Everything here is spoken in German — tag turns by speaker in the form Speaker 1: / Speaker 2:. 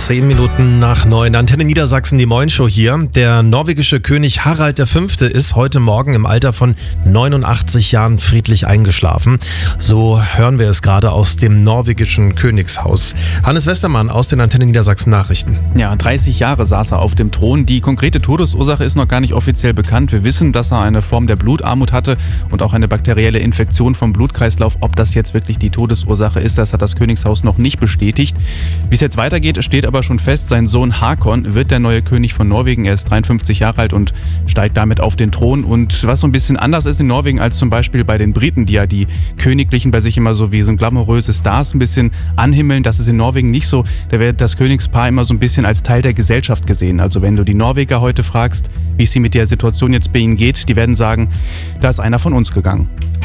Speaker 1: 8:10 Antenne Niedersachsen, die Moin-Show hier. Der norwegische König Harald V. ist heute Morgen im Alter von 89 Jahren friedlich eingeschlafen. So hören wir es gerade aus dem norwegischen Königshaus. Hannes Westermann aus den Antenne Niedersachsen Nachrichten.
Speaker 2: Ja, 30 Jahre saß er auf dem Thron. Die konkrete Todesursache ist noch gar nicht offiziell bekannt. Wir wissen, dass er eine Form der Blutarmut hatte und auch eine bakterielle Infektion vom Blutkreislauf. Ob das jetzt wirklich die Todesursache ist, das hat das Königshaus noch nicht bestätigt. Wie es jetzt weitergeht, steht aber schon fest. Sein Sohn Håkon wird der neue König von Norwegen. Er ist 53 Jahre alt und steigt damit auf den Thron. Und was so ein bisschen anders ist in Norwegen als zum Beispiel bei den Briten, die ja die Königlichen bei sich immer so wie so ein glamouröse Stars ein bisschen anhimmeln, das ist in Norwegen nicht so. Da wird das Königspaar immer so ein bisschen als Teil der Gesellschaft gesehen. Also wenn du die Norweger heute fragst, wie es sie mit der Situation jetzt bei ihnen geht, die werden sagen, da ist einer von uns gegangen.